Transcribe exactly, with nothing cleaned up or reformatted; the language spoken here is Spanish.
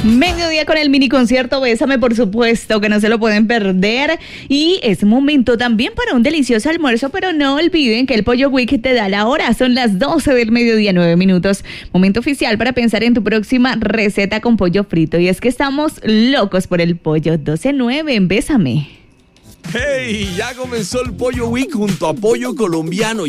Mediodía con el mini concierto Bésame, por supuesto, que no se lo pueden perder. Y es momento también para un delicioso almuerzo, pero no olviden que el Pollo Week te da la hora. Son las doce del mediodía, nueve minutos. Momento oficial para pensar en tu próxima receta con pollo frito. Y es que estamos locos por el pollo. doce nueve en Bésame. ¡Hey! Ya comenzó el Pollo Week junto a Pollo Colombiano.